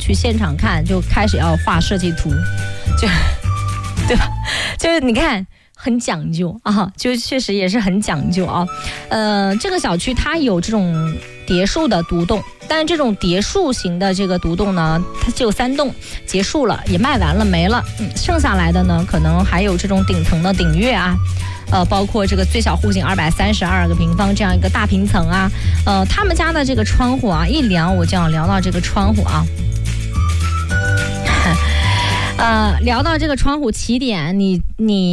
去现场看，就开始要画设计图，就对吧？就是你看。很讲究啊，就确实也是很讲究啊。这个小区它有这种叠墅的独栋，但是这种叠墅型的这个独栋呢，它只有3栋，结束了，也卖完了没了。剩下来的呢，可能还有这种顶层的顶跃啊，包括这个最小户型232个平方这样一个大平层啊。他们家的这个窗户啊，一聊我就要聊到这个窗户啊。聊到这个窗户起点，你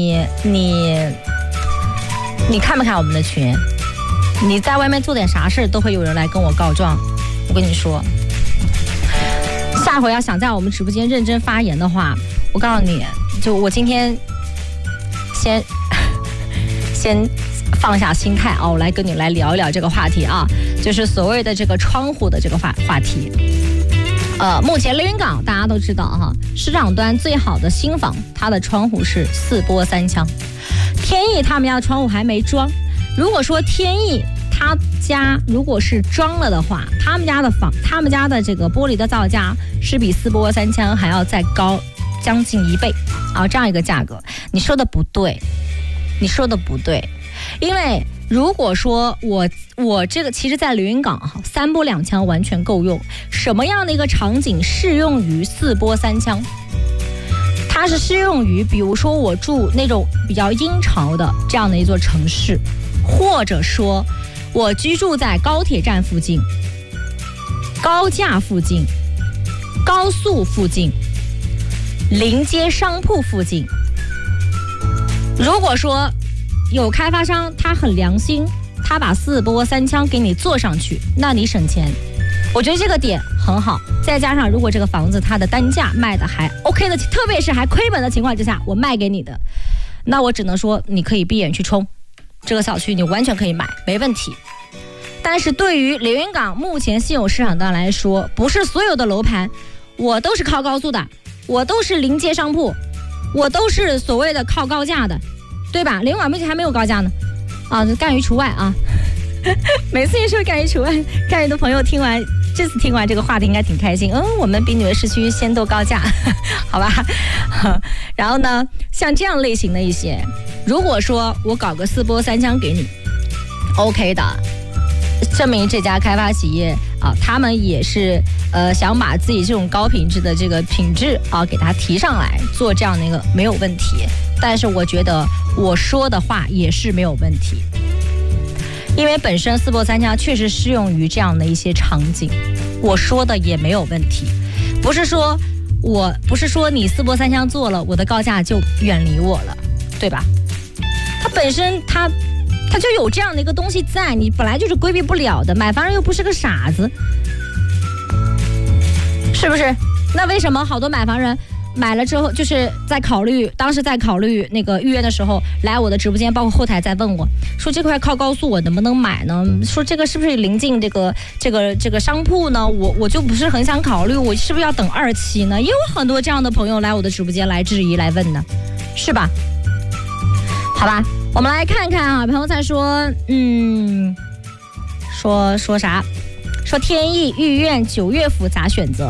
看不看我们的群？你在外面做点啥事都会有人来跟我告状。我跟你说，下回要想在我们直播间认真发言的话，我告诉你，就我今天先放下心态啊，我来跟你来聊一聊这个话题啊，就是所谓的这个窗户的这个话题。目前连云港大家都知道哈，市场端最好的新房，它的窗户是4波3腔。天意他们家的窗户还没装，如果说天意他家如果是装了的话，他们家的这个玻璃的造价是比4波3腔还要再高将近1倍啊，这样一个价格，你说的不对，因为如果说我这个其实在连云港3波2腔完全够用，什么样的一个场景适用于4波3腔？它是适用于比如说我住那种比较阴潮的这样的一座城市，或者说我居住在高铁站附近、高架附近、高速附近、临街商铺附近。如果说有开发商他很良心，他把4波3腔给你做上去，那你省钱，我觉得这个点很好。再加上如果这个房子它的单价卖的还 OK 的，特别是还亏本的情况之下，我卖给你的，那我只能说你可以闭眼去冲，这个小区你完全可以买，没问题。但是对于连云港目前现有市场端来说，不是所有的楼盘我都是靠高速的，我都是临街商铺，我都是所谓的靠高架的，对吧？连云港目前还没有高架呢，啊，干鱼除外啊。每次一说干鱼除外，干鱼的朋友这次听完这个话题应该挺开心。我们比你们市区先斗高架，好吧？然后呢，像这样类型的一些，如果说我搞个4波3腔给你 ，OK 的，证明这家开发企业啊，他们也是想把自己这种高品质的这个品质啊给它提上来，做这样的一个没有问题。但是我觉得我说的话也是没有问题，因为本身4波3腔确实适用于这样的一些场景，我说的也没有问题。不是说你4波3腔做了，我的高价就远离我了，对吧？它本身它就有这样的一个东西在，你本来就是规避不了的，买房人又不是个傻子，是不是？那为什么好多买房人买了之后，就是当时在考虑那个预约的时候，来我的直播间，包括后台在问我说这块靠高速我能不能买呢？说这个是不是临近这个商铺呢？我就不是很想考虑，我是不是要等2期呢？也有很多这样的朋友来我的直播间来质疑来问呢，是吧？好吧，我们来看看啊，朋友在说，说啥？说天意、御苑、九岳府咋选择？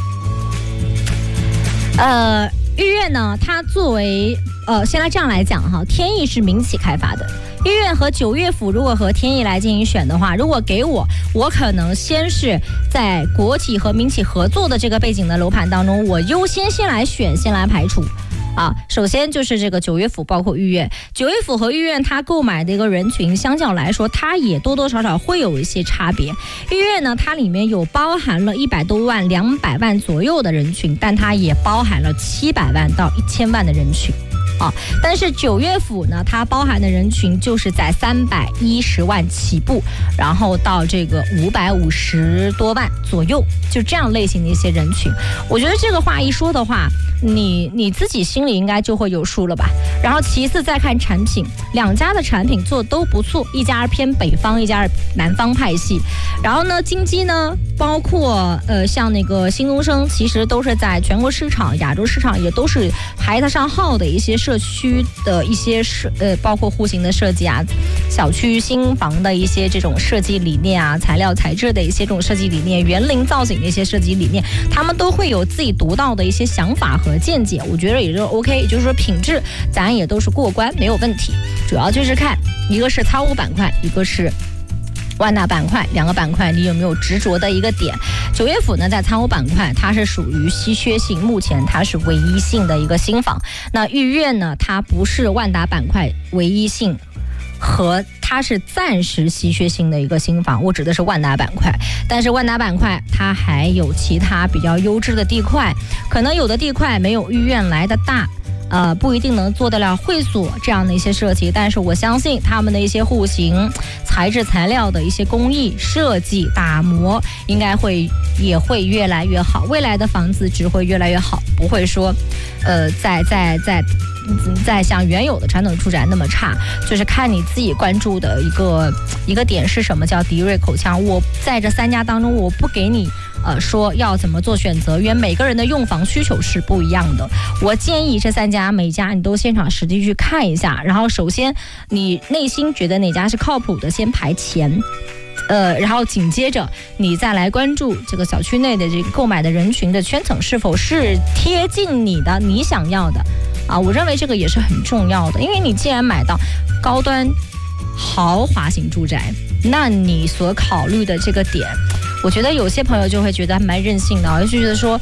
御苑呢，它作为先来这样来讲哈，天意是民企开发的，御苑和九岳府如果和天意来进行选的话，如果给我可能先是在国企和民企合作的这个背景的楼盘当中，我优先先来选，先来排除。啊，首先就是这个九岳府，包括御苑。九岳府和御苑，它购买的一个人群，相较来说，它也多多少少会有一些差别。御苑呢，它里面有包含了100多万、200万左右的人群，但它也包含了700万到1000万的人群。啊，但是九岳府呢，它包含的人群就是在310万起步，然后到这个550多万左右，就这样类型的一些人群。我觉得这个话一说的话，你自己心里应该就会有数了吧。然后其次再看产品，两家的产品做都不错，一家偏北方，一家南方派系。然后呢，金鸡呢，包括像那个新东升，其实都是在全国市场、亚洲市场也都是排得上号的一些社区的一些包括户型的设计啊，小区新房的一些这种设计理念啊，材料材质的一些这种设计理念，园林造景的一些设计理念，他们都会有自己独到的一些想法和见解，我觉得也就 OK， 就是说品质咱也都是过关，没有问题。主要就是看一个是仓务板块，一个是万达板块，两个板块你有没有执着的一个点。九月府呢，在仓务板块它是属于稀缺性，目前它是唯一性的一个新房。那御苑呢，它不是万达板块唯一性，和它是暂时稀缺性的一个新房，我指的是万达板块。但是万达板块它还有其他比较优质的地块，可能有的地块没有御苑来的大，不一定能做得了会所这样的一些设计，但是我相信他们的一些户型、材质、材料的一些工艺设计打磨，应该也会越来越好。未来的房子只会越来越好，不会说，再像原有的传统住宅那么差。就是看你自己关注的一个点是什么，叫迪瑞口腔。我在这3家当中，我不给你说要怎么做选择，因为每个人的用房需求是不一样的。我建议这3家每家你都现场实地去看一下，然后首先你内心觉得哪家是靠谱的，先排前。然后紧接着你再来关注这个小区内的这个购买的人群的圈层是否是贴近你想要的啊，我认为这个也是很重要的。因为你既然买到高端豪华型住宅，那你所考虑的这个点，我觉得有些朋友就会觉得蛮任性的，就觉得说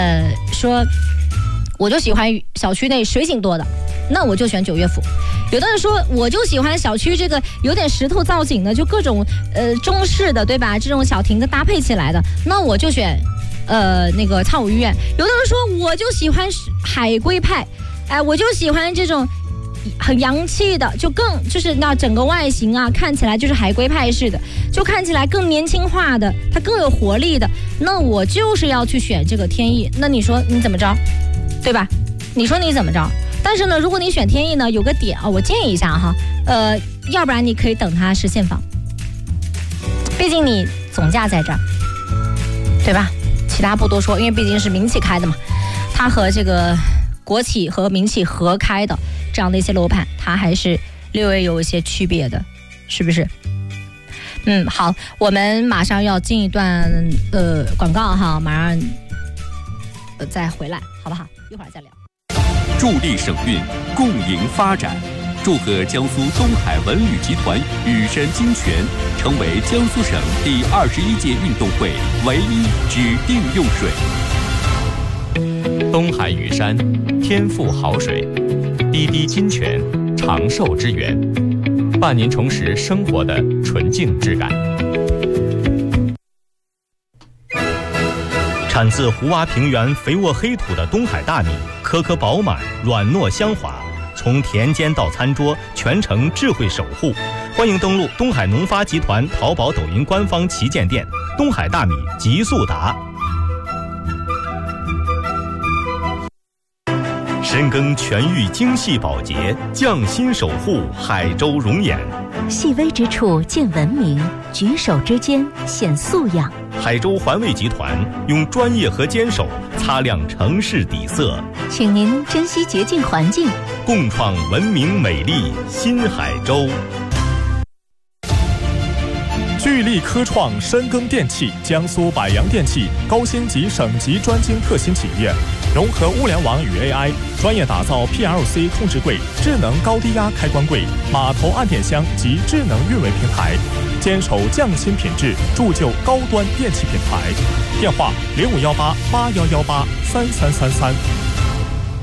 我就喜欢小区内水景多的，那我就选九月府。有的人说我就喜欢小区这个有点石头造景的，就各种中式的，对吧？这种小亭子搭配起来的，那我就选那个仓务御苑。有的人说我就喜欢海归派，我就喜欢这种很洋气的，就是那整个外形啊，看起来就是海归派式的，就看起来更年轻化的，它更有活力的，那我就是要去选这个天意。那你说你怎么着，对吧？你说你怎么着？但是呢，如果你选天意呢，有个点啊，我建议一下哈，要不然你可以等它实现房，毕竟你总价在这儿，对吧？其他不多说，因为毕竟是民企开的嘛，它和这个国企和民企合开的这样的一些楼盘，它还是略微有一些区别的，是不是？好，我们马上要进一段广告哈，马上再回来，好不好？一会儿再聊。 助力省运，共赢发展。祝贺江苏东海文旅集团雨山金泉成为江苏省第21届运动会唯一指定用水。 东海雨山，天赋好水；滴滴金泉，长寿之源，伴您重拾生活的纯净质感。 产自胡洼平原肥沃黑土的东海大米，颗颗饱满，软糯香滑，从田间到餐桌，全程智慧守护。欢迎登录东海农发集团淘宝、抖音官方旗舰店“东海大米极速达”。深耕全域精细保洁，匠心守护海州容颜。 细微之处见文明，举手之间显素养。 海州环卫集团用专业和坚守擦亮城市底色， 请您珍惜洁净环境， 共创文明美丽新海州。 聚力科创深耕电器，江苏百洋电器高星级省级专精特新企业，融合物联网与 AI， 专业打造 PLC 控制柜、智能高低压开关柜、码头按电箱及智能运维平台，坚守匠心品质，铸就高端电器品牌。电话：051881183333。